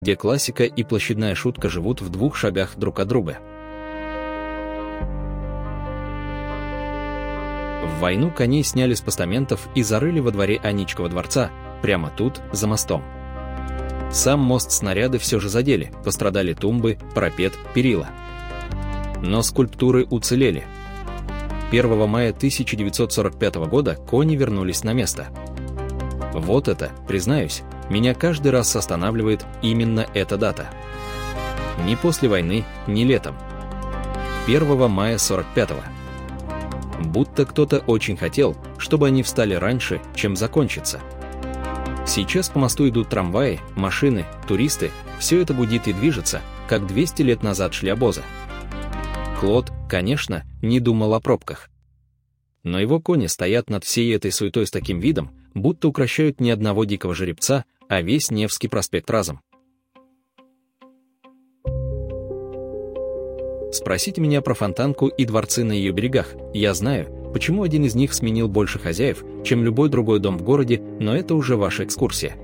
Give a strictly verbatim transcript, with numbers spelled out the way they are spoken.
где классика и площадная шутка живут в двух шагах друг от друга. В войну коней сняли с постаментов и зарыли во дворе Аничкова дворца, прямо тут, за мостом. Сам мост снаряды все же задели, пострадали тумбы, парапет, перила. Но скульптуры уцелели. первого мая тысяча девятьсот сорок пятого года кони вернулись на место. Вот это, признаюсь, меня каждый раз останавливает именно эта дата. Ни после войны, ни летом. первого мая сорок пятого. Будто кто-то очень хотел, чтобы они встали раньше, чем закончится. Сейчас по мосту идут трамваи, машины, туристы, все это гудит и движется, как двести лет назад шли обозы. Клод, конечно, не думал о пробках. Но его кони стоят над всей этой суетой с таким видом, будто укращают не одного дикого жеребца, а весь Невский проспект разом. Спросите меня про Фонтанку и дворцы на ее берегах. Я знаю, почему один из них сменил больше хозяев, чем любой другой дом в городе, но это уже ваша экскурсия.